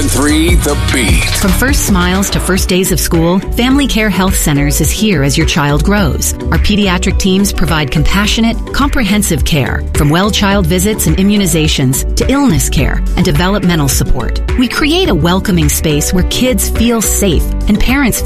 101.3 The Beat. From first smiles to first days of school, Family Care Health Centers is here as your child grows. Our pediatric teams provide compassionate, comprehensive care, from well child visits and immunizations to illness care and developmental support. We create a welcoming space where kids feel safe and parents